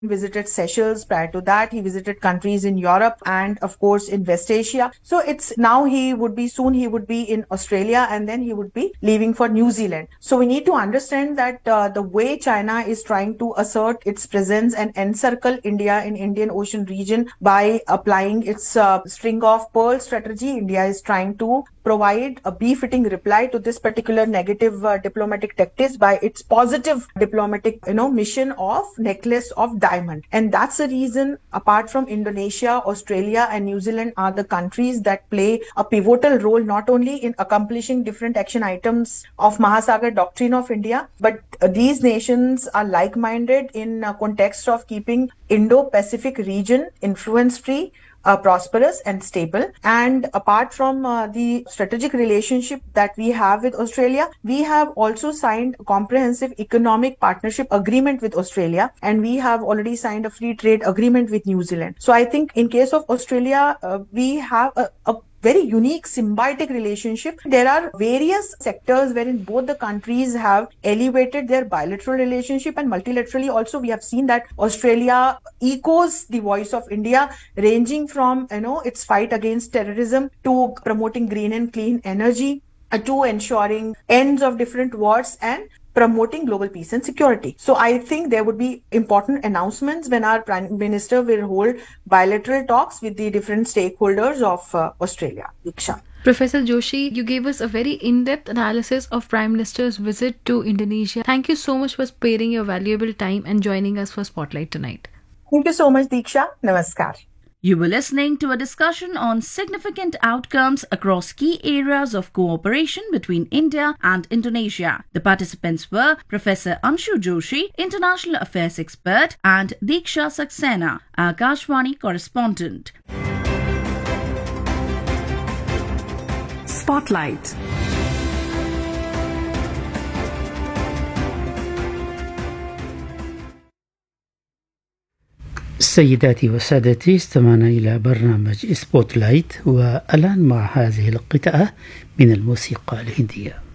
visited Seychelles. Prior to that, he visited countries in Europe and of course in West Asia. So it's now he would be in Australia, and then he would be leaving for New Zealand. So we need to understand that the way China is trying to assert its presence and encircle India in Indian Ocean region by applying its string of pearl strategy, India is trying to provide a befitting reply to this particular negative diplomatic tactics by its positive diplomatic mission of necklace of diamond. And that's the reason, apart from Indonesia, Australia and New Zealand are the countries that play a pivotal role not only in accomplishing different action items of Mahasagar doctrine of India, but these nations are like-minded in context of keeping Indo-Pacific region influence-free, prosperous and stable. And apart from the strategic relationship that we have with Australia, we have also signed a comprehensive economic partnership agreement with Australia, and we have already signed a free trade agreement with New Zealand. So I think in case of Australia, we have a very unique symbiotic relationship. There are various sectors wherein both the countries have elevated their bilateral relationship, and multilaterally also we have seen that Australia echoes the voice of India, ranging from its fight against terrorism to promoting green and clean energy to ensuring ends of different wars and promoting global peace and security. So I think there would be important announcements when our Prime Minister will hold bilateral talks with the different stakeholders of Australia. Diksha. Professor Joshi, you gave us a very in-depth analysis of Prime Minister's visit to Indonesia. Thank you so much for sparing your valuable time and joining us for Spotlight tonight. Thank you so much, Diksha. Namaskar. You were listening to a discussion on significant outcomes across key areas of cooperation between India and Indonesia. The participants were Professor Anshu Joshi, International Affairs Expert, and Diksha Saxena, Akashvani Correspondent. Spotlight. سيداتي وسادتي، استمعنا إلى برنامج سبوتلايت، والآن مع هذه القطعة من الموسيقى الهندية.